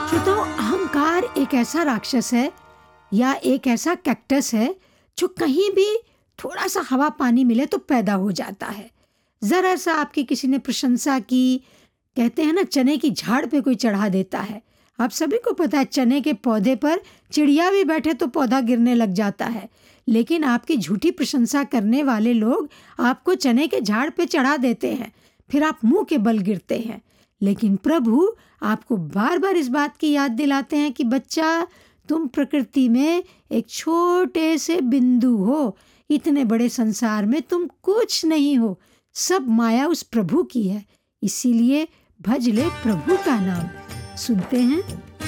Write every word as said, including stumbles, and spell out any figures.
श्रोताओ, अहंकार एक ऐसा राक्षस है या एक ऐसा कैक्टस है जो कहीं भी थोड़ा सा हवा पानी मिले तो पैदा हो जाता है। जरा सा आपकी किसी ने प्रशंसा की, कहते हैं ना चने की झाड़ पे कोई चढ़ा देता है। आप सभी को पता है चने के पौधे पर चिड़िया भी बैठे तो पौधा गिरने लग जाता है, लेकिन आपकी झूठी प्रशंसा करने वाले लोग आपको चने के झाड़ पे चढ़ा देते हैं, फिर आप मुंह के बल गिरते हैं। लेकिन प्रभु आपको बार बार इस बात की याद दिलाते हैं कि बच्चा, तुम प्रकृति में एक छोटे से बिंदु हो, इतने बड़े संसार में तुम कुछ नहीं हो, सब माया उस प्रभु की है। इसीलिए भज ले प्रभु का नाम। सुनते हैं